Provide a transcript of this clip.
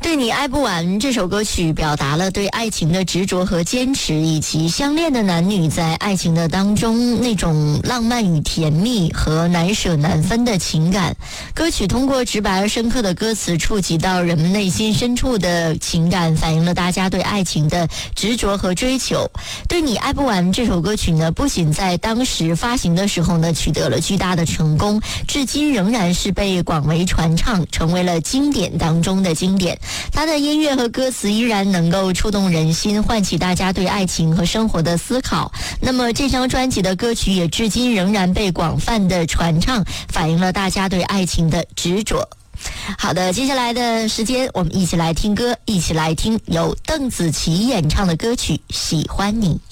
对你爱不完这首歌曲表达了对爱情的执着和坚持，以及相恋的男女在爱情的当中那种浪漫与甜蜜和难舍难分的情感。歌曲通过直白而深刻的歌词触及到人们内心深处的情感，反映了大家对爱情的执着和追求。对你爱不完这首歌曲呢，不仅在当时发行的时候呢取得了巨大的成功，至今仍然是被广为传唱，成为了经典当中的经典。它的音乐和歌词依然能够触动人心，唤起大家对爱情和生活的思考。那么这张专辑的歌曲也至今仍然被广泛的传唱，反映了大家对爱情的执着。好的，接下来的时间我们一起来听歌，一起来听由邓紫棋演唱的歌曲《喜欢你》。